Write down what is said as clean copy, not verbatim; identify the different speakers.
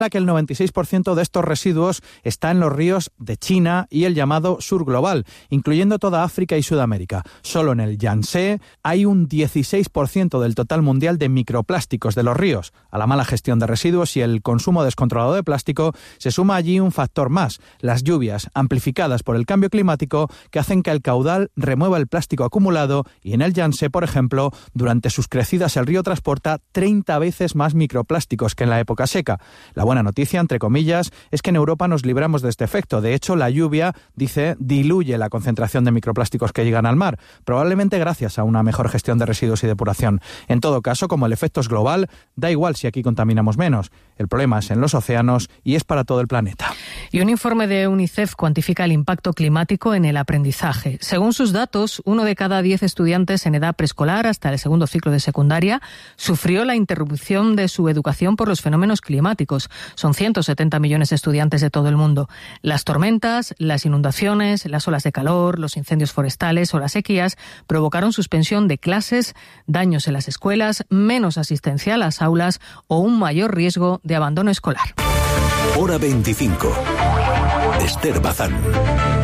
Speaker 1: que el 96% de estos residuos está en los ríos de China y el llamado sur global, incluyendo toda África y Sudamérica. Solo en el Yangtze hay un 16% del total mundial de microplásticos de los ríos. A la mala gestión de residuos y el consumo descontrolado de plástico se suma allí un factor más, las lluvias, amplificadas por el cambio climático, que hacen que el caudal remueva el plástico acumulado, y en el Yangtze, por ejemplo, durante sus crecidas el río transporta 30 veces más microplásticos que en la época seca. La buena noticia, entre comillas, es que en Europa nos libramos de este efecto. De hecho, la lluvia, dice, diluye la concentración de microplásticos que llegan al mar, probablemente gracias a una mejor gestión de residuos y depuración. En todo caso, como el efecto es global, da igual si aquí contaminamos menos. El problema es en los océanos y es para todo el planeta.
Speaker 2: Y un informe de UNICEF cuantifica el impacto climático en el aprendizaje. Según sus datos, 1 de cada 10 estudiantes en edad preescolar hasta el segundo ciclo de secundaria sufrió la interrupción de su educación por los fenómenos climáticos. Son 170 millones de estudiantes de todo el mundo. Las tormentas, las inundaciones, las olas de calor, los incendios forestales o las sequías provocaron suspensión de clases, daños en las escuelas, menos asistencia a las aulas o un mayor riesgo de abandono escolar.
Speaker 3: Hora 25. Esther Bazán.